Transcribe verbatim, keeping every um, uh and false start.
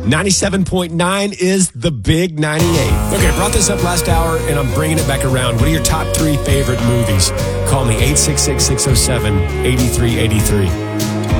ninety-seven point nine is the Big ninety-eight. Okay, I brought this up last hour, and I'm bringing it back around. What are your top three favorite movies? Call me, eight six six, six oh seven, eight three eight three.